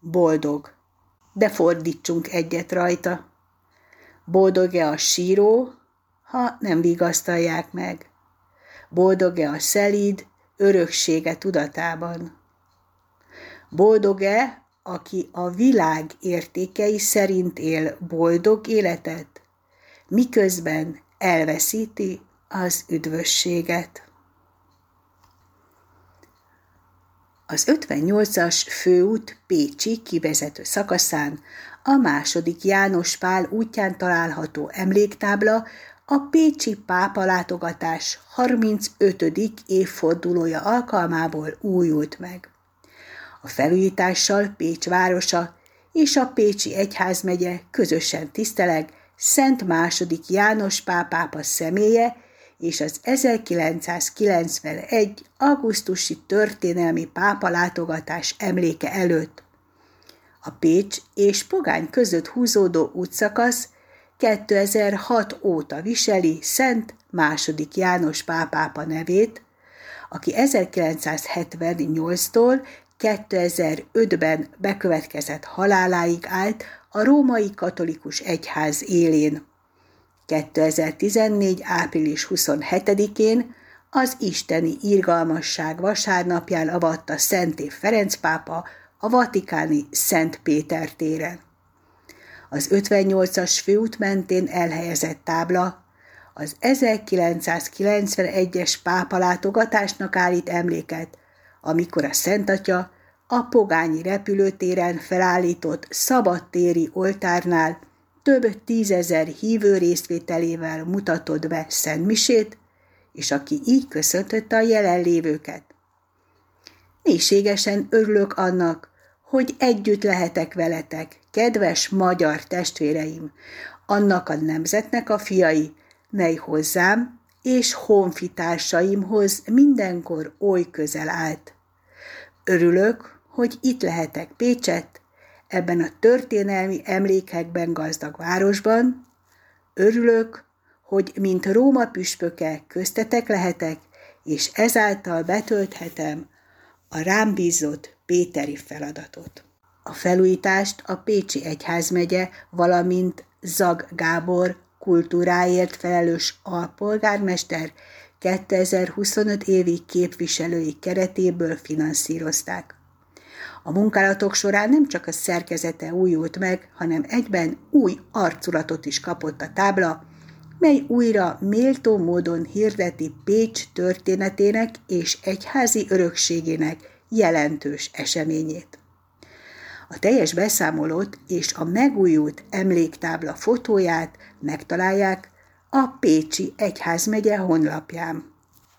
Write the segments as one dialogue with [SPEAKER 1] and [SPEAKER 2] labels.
[SPEAKER 1] boldog, de fordítsunk egyet rajta. Boldog-e a síró, ha nem vigasztalják meg? Boldog-e a szelíd, öröksége tudatában? Boldog-e, aki a világ értékei szerint él boldog életet, miközben elveszíti az üdvösséget? Az 58-as főút pécsi kivezető szakaszán a II. János Pál útján található emléktábla a pécsi pápalátogatás 35. évfordulója alkalmából újult meg. A felújítással Pécs városa és a Pécsi Egyházmegye közösen tiszteleg Szent II. János Pál pápa személye és az 1991. augusztusi történelmi pápalátogatás emléke előtt. A Pécs és Pogány között húzódó útszakasz 2006 óta viseli Szent II. János Pál pápa nevét, aki 1978-tól 2005-ben bekövetkezett haláláig állt a római katolikus egyház élén. 2014. április 27-én az isteni irgalmasság vasárnapján avatta Szenté Ferenc pápa a vatikáni Szent Péter téren. Az 58-as főút mentén elhelyezett tábla az 1991-es pápalátogatásnak állít emléket, amikor a Szent Atya a pogányi repülőtéren felállított szabadtéri oltárnál több tízezer hívő részvételével mutatott be szentmisét, és aki így köszöntötte a jelenlévőket. Mélységesen örülök annak, hogy együtt lehetek veletek, kedves magyar testvéreim, annak a nemzetnek a fiai, mely hozzám és honfitársaimhoz mindenkor oly közel állt. Örülök, hogy itt lehetek Pécsett, ebben a történelmi emlékekben gazdag városban. Örülök, hogy mint Róma püspöke köztetek lehetek, és ezáltal betölthetem a rám bízott péteri feladatot. A felújítást a Pécsi Egyházmegye, valamint Zag Gábor kultúráért felelős alpolgármester 2025 évi képviselői keretéből finanszírozták. A munkálatok során nem csak a szerkezete újult meg, hanem egyben új arculatot is kapott a tábla, mely újra méltó módon hirdeti Pécs történetének és egyházi örökségének jelentős eseményét. A teljes beszámolót és a megújult emléktábla fotóját megtalálják a Pécsi Egyházmegye honlapján.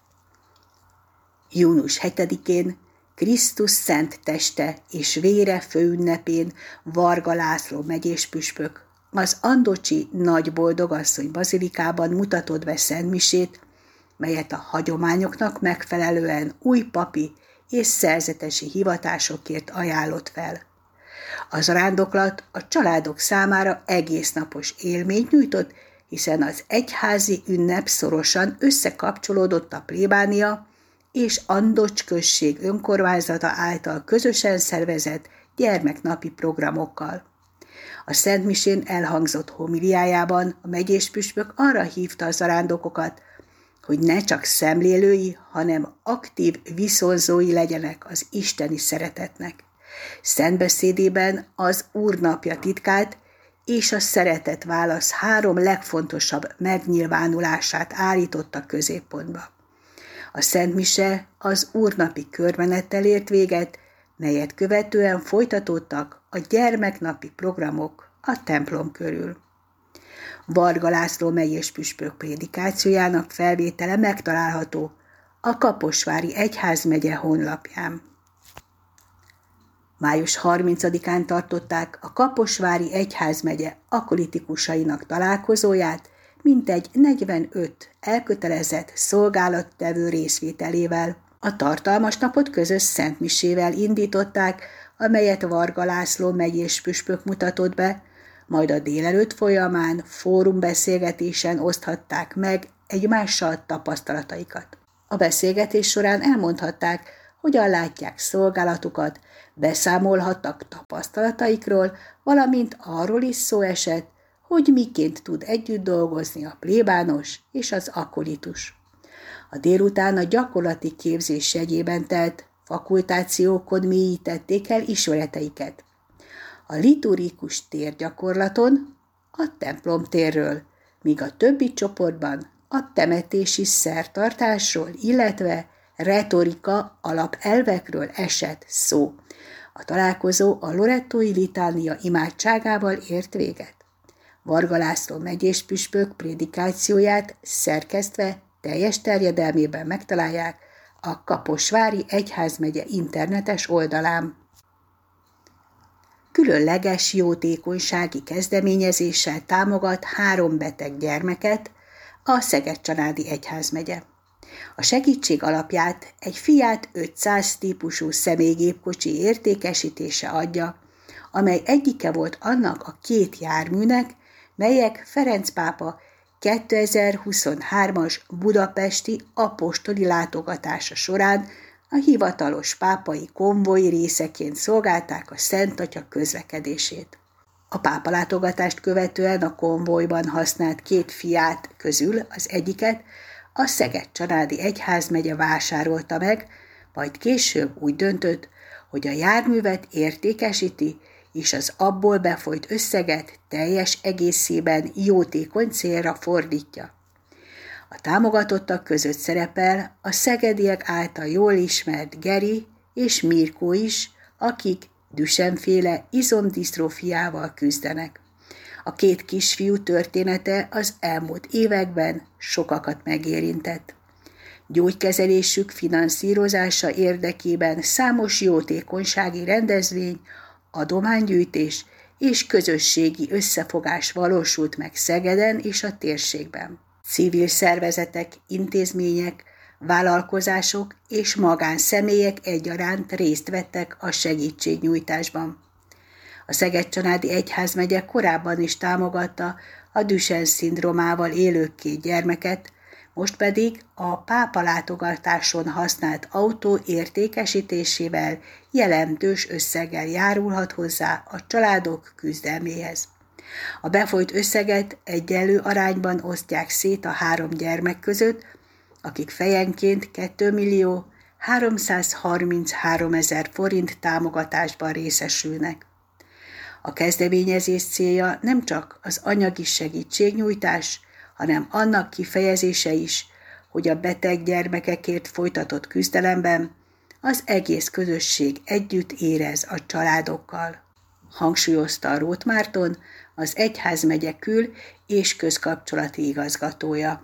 [SPEAKER 1] Június 7-én Krisztus szent teste és vére főünnepén Varga László megyéspüspök az Andocsi Nagy Boldogasszony bazilikában mutatott be szentmisét, melyet a hagyományoknak megfelelően új papi és szerzetesi hivatásokért ajánlott fel. A zarándoklat a családok számára egésznapos élményt nyújtott, hiszen az egyházi ünnep szorosan összekapcsolódott a plébánia és Andocs község önkormányzata által közösen szervezett gyermeknapi programokkal. A szentmisén elhangzott homiliájában a megyéspüspök arra hívta a zarándokokat, hogy ne csak szemlélői, hanem aktív viszonzói legyenek az isteni szeretetnek. Szentbeszédében az Úrnapja titkát és a szeretet válasz 3 legfontosabb megnyilvánulását állította középpontba. A szentmise az úrnapi körmenettel ért véget, melyet követően folytatódtak a gyermeknapi programok a templom körül. Varga László megyéspüspök prédikációjának felvétele megtalálható a Kaposvári Egyházmegye honlapján. Május 30-án tartották a Kaposvári Egyházmegye akolitikusainak találkozóját, mintegy 45 elkötelezett szolgálattevő részvételével. A tartalmas napot közös szentmisével indították, amelyet Varga László megyéspüspök mutatott be, majd a délelőtt folyamán fórumbeszélgetésen oszthatták meg egymással tapasztalataikat. A beszélgetés során elmondhatták, hogyan látják szolgálatukat, beszámolhattak tapasztalataikról, valamint arról is szó esett, hogy miként tud együtt dolgozni a plébános és az akolitus. A délután a gyakorlati képzés jegyében telt fakultációkon mélyítették el ismereteiket. A liturgikus térgyakorlaton a templomtérről, míg a többi csoportban a temetési szertartásról, illetve retorika alapelvekről esett szó. A találkozó a lorettói litánia imádságával ért véget. Varga László megyéspüspök prédikációját szerkesztve teljes terjedelmében megtalálják a Kaposvári Egyházmegye internetes oldalán. Különleges jótékonysági kezdeményezéssel támogat 3 beteg gyermeket a Szeged-Csanádi Egyházmegye. A segítség alapját egy Fiat 500 típusú személygépkocsi értékesítése adja, amely egyike volt annak a 2 járműnek, melyek Ferenc pápa 2023-as budapesti apostoli látogatása során a hivatalos pápai konvoj részeként szolgálták a Szent Atya közlekedését. A pápa látogatást követően a konvojban használt 2 Fiat közül az egyiket a Szeged-Csanádi Egyházmegye vásárolta meg, majd később úgy döntött, hogy a járművet értékesíti, és az abból befolyt összeget teljes egészében jótékony célra fordítja. A támogatottak között szerepel a szegediek által jól ismert Geri és Mirkó is, akik Duchenne-féle izomdisztrófiával küzdenek. A 2 kisfiú története az elmúlt években sokakat megérintett. Gyógykezelésük finanszírozása érdekében számos jótékonysági rendezvény, adománygyűjtés és közösségi összefogás valósult meg Szegeden és a térségben. Civil szervezetek, intézmények, vállalkozások és magánszemélyek egyaránt részt vettek a segítségnyújtásban. A Szeged-Csanádi Egyházmegye korábban is támogatta a Duchenne-szindrómával élő 2 gyermeket, most pedig a pápa látogatáson használt autó értékesítésével jelentős összeggel járulhat hozzá a családok küzdelméhez. A befolyt összeget egyenlő arányban osztják szét a 3 gyermek között, akik fejenként 2.333.000 forint támogatásban részesülnek. A kezdeményezés célja nem csak az anyagi segítségnyújtás, hanem annak kifejezése is, hogy a beteg gyermekekért folytatott küzdelemben az egész közösség együtt érez a családokkal, hangsúlyozta Róth Márton, az Egyházmegye kül- és közkapcsolati igazgatója.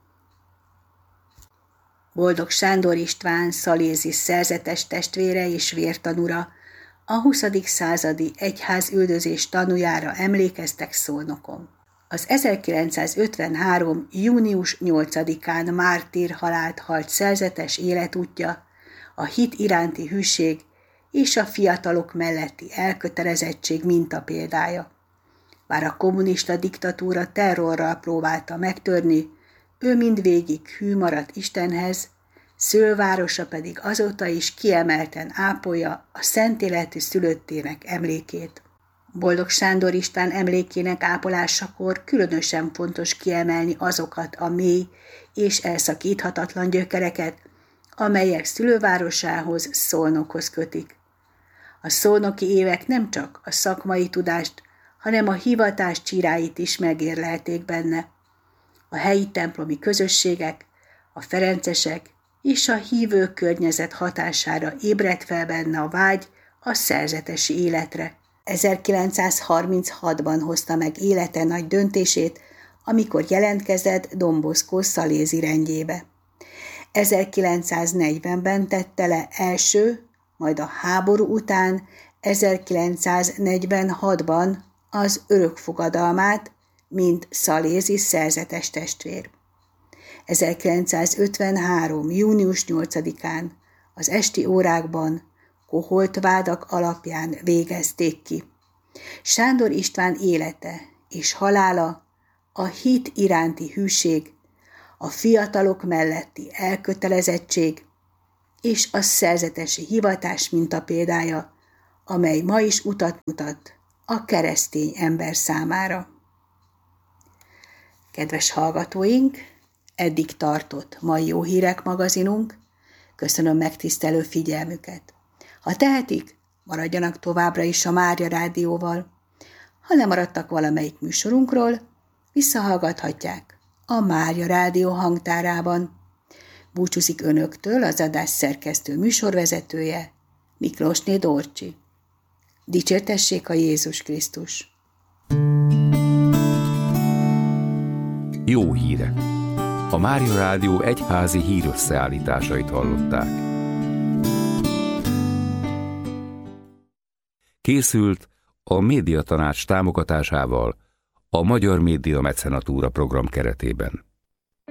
[SPEAKER 1] Boldog Sándor István szalézi szerzetes testvére és vértanúra, a 20. századi egyházüldözés tanújára emlékeztek Szolnokon. Az 1953. június 8-án mártír halált halt szerzetes életútja, a hit iránti hűség és a fiatalok melletti elkötelezettség mintapéldája. Bár a kommunista diktatúra terrorral próbálta megtörni, ő mindvégig hű maradt Istenhez, szülővárosa pedig azóta is kiemelten ápolja a szent életű szülöttének emlékét. Boldog Sándor István emlékének ápolásakor különösen fontos kiemelni azokat a mély és elszakíthatatlan gyökereket, amelyek szülővárosához, Szolnokhoz kötik. A szolnoki évek nem csak a szakmai tudást, hanem a hivatás csiráit is megérlelték benne. A helyi templomi közösségek, a ferencesek és a hívő környezet hatására ébredt fel benne a vágy a szerzetesi életre. 1936-ban hozta meg élete nagy döntését, amikor jelentkezett Don Bosco szalézi rendjébe. 1940-ben tette le első, majd a háború után 1946-ban az örökfogadalmát, mint szalézi szerzetes testvér. 1953. június 8-án az esti órákban koholt vádak alapján végezték ki. Sándor István élete és halála, a hit iránti hűség, a fiatalok melletti elkötelezettség és a szerzetesi hivatás mintapéldája, amely ma is utat mutat a keresztény ember számára. Kedves hallgatóink, eddig tartott mai Jó Hírek magazinunk. Köszönöm megtisztelő figyelmüket. Ha tehetik, maradjanak továbbra is a Mária Rádióval. Ha lemaradtak valamelyik műsorunkról, visszahallgathatják a Mária Rádió hangtárában. Búcsúzik önöktől az adás szerkesztő műsorvezetője, Miklósné Dorcsi. Dicsértessék a Jézus Krisztus!
[SPEAKER 2] Jó hírek! A Mária Rádió egyházi hírösszeállításait hallották. Készült a Médiatanács támogatásával a Magyar Média Mecenatúra program keretében.